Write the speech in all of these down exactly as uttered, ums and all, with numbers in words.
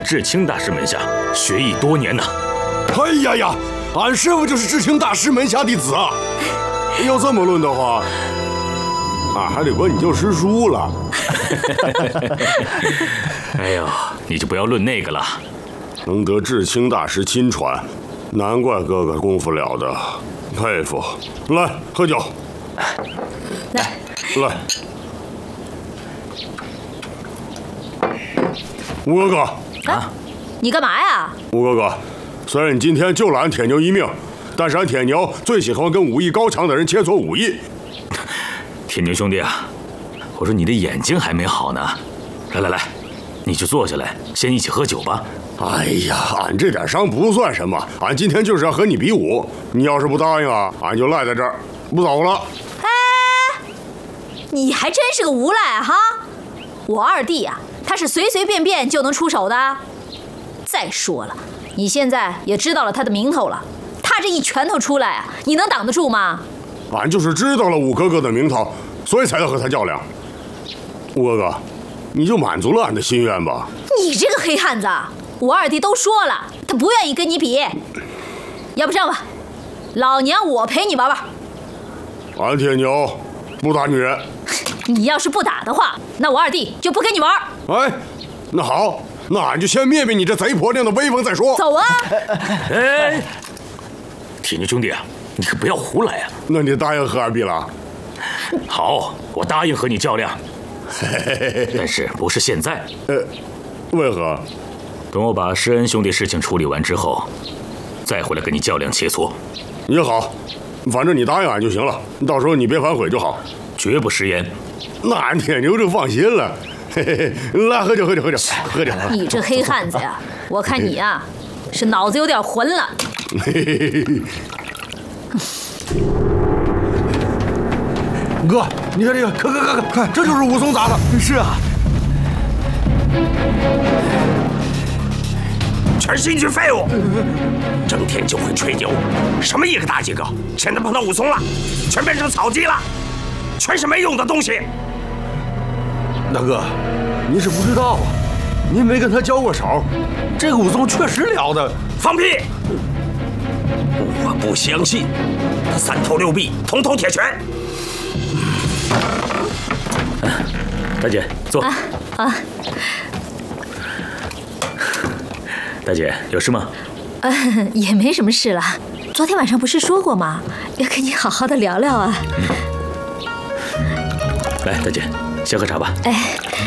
智清大师门下学艺多年呐。 哎呀呀，俺师傅就是智清大师门下弟子啊。要这么论的话，俺还得管你叫师叔了。 哎呦，你就不要论那个了。 能得智清大师亲传，难怪哥哥功夫了得，佩服。来，喝酒。 来， 来。吴哥哥， 啊，你干嘛呀？ 吴哥哥，虽然你今天救了俺铁牛一命，但是俺铁牛最喜欢跟武艺高强的人切磋武艺。 铁牛兄弟啊，我说你的眼睛还没好呢。来来来，你就坐下来，先一起喝酒吧。 哎呀，俺这点伤不算什么，俺今天就是要和你比武。你要是不答应啊，俺就赖在这儿不走了。 哎，你还真是个无赖哈！我二弟呀、啊，他是随随便便就能出手的。再说了，你现在也知道了他的名头了，他这一拳头出来啊，你能挡得住吗？ 俺就是知道了武哥哥的名头，所以才要和他较量。武哥哥，你就满足了俺的心愿吧。 你这个黑汉子，我二弟都说了，他不愿意跟你比。要不这样吧，老娘我陪你玩玩。 俺铁牛不打女人。 你要是不打的话，那我二弟就不跟你玩。 哎，那好，那俺就先灭灭你这贼婆娘的威风再说。 走啊！ 哎，铁牛兄弟啊，你可不要胡来啊！ 那你答应和俺比了？ 好，我答应和你较量，但是不是现在？ 呃，为何？ 等我把施恩兄弟事情处理完之后，再回来跟你较量切磋。 也好，反正你答应俺就行了，到时候你别反悔就好。 绝不食言。 那俺铁牛就放心了。嘿嘿，来喝酒，喝酒，喝酒，喝酒。 你这黑汉子呀，我看你呀，是脑子有点混了。 嘿嘿嘿嘿。 哥，你看这个，看看看看，看，这就是武松砸的。 是啊。 全是一群废物，整天就会吹牛，什么一个大几个，现在碰到武松了，全变成草鸡了，全是没用的东西。 大哥，您是不知道啊，您没跟他交过手，这个武松确实了得。 放屁！我不相信，他三头六臂，通透铁拳。 大姐，坐。 啊啊！ 大姐，有事吗？ 呃，也没什么事了。昨天晚上不是说过吗？要跟你好好的聊聊啊。 嗯、来，大姐，先喝茶吧。 哎，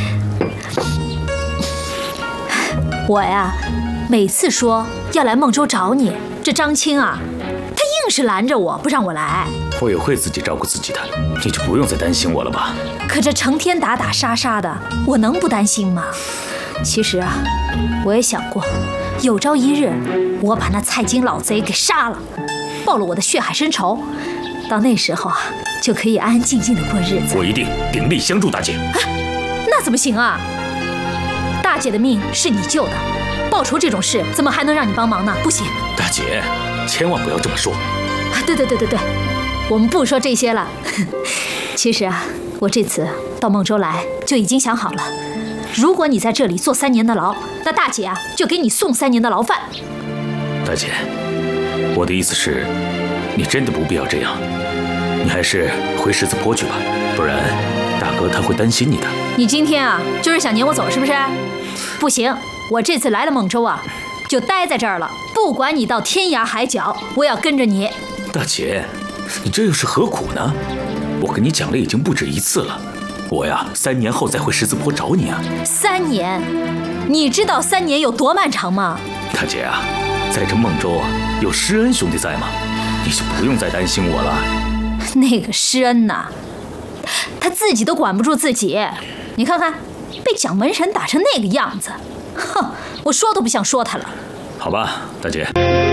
我呀，每次说要来孟州找你，这张青啊，他硬是拦着我不让我来。 我也会自己照顾自己的，你就不用再担心我了吧？ 可这成天打打杀杀的，我能不担心吗？其实啊，我也想过，有朝一日我把那蔡京老贼给杀了，报了我的血海深仇，到那时候啊，就可以安安静静的过日子。 我一定鼎力相助大姐。 啊，那怎么行啊？大姐的命是你救的，报仇这种事怎么还能让你帮忙呢？不行。 大姐，千万不要这么说。 啊，对对对对对，我们不说这些了。其实啊，我这次到孟州来就已经想好了。如果你在这里坐三年的牢，那大姐啊就给你送三年的牢饭。 大姐，我的意思是，你真的不必要这样，你还是回十字坡去吧，不然大哥他会担心你的。 你今天啊就是想撵我走是不是？不行，我这次来了孟州啊，就待在这儿了，不管你到天涯海角，我要跟着你。 大姐，你这又是何苦呢？我跟你讲了已经不止一次了。我呀，三年后再回十字坡找你啊！ 三年，你知道三年有多漫长吗？ 大姐啊，在这孟州啊，有施恩兄弟在吗？你就不用再担心我了。 那个施恩呐，他自己都管不住自己，你看看，被蒋门神打成那个样子，哼，我说都不想说他了。 好吧，大姐。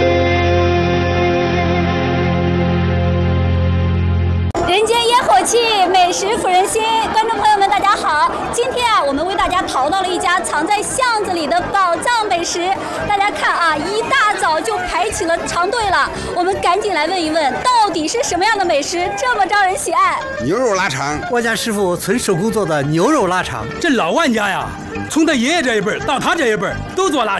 人间烟火气，美食抚人心。观众朋友们，大家好！今天啊，我们为大家淘到了一家藏在巷子里的宝藏美食。大家看啊，一大早就排起了长队了。我们赶紧来问一问，到底是什么样的美食这么招人喜爱？ 牛肉腊肠， 万家师傅纯手工做的牛肉腊肠。 这老万家呀， 从他爷爷这一辈到他这一辈都做拉